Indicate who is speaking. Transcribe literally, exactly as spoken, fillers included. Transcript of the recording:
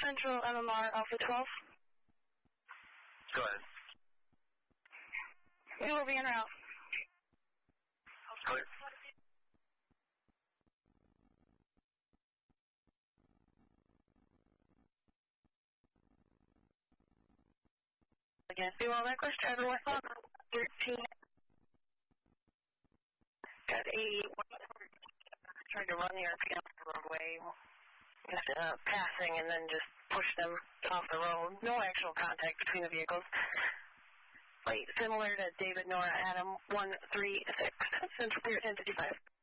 Speaker 1: Central M M R Alpha twelve.
Speaker 2: Go ahead.
Speaker 1: We will be en route.
Speaker 2: Clear.
Speaker 1: Again, be well reckless, driver west on thirteen. Got eighty-one. Tried to run the R P M off the roadway. Just uh, passing and then just push them off the road. No actual contact between the vehicles. Wait, similar to David Nora Adam one three six, since clear ten fifty-five.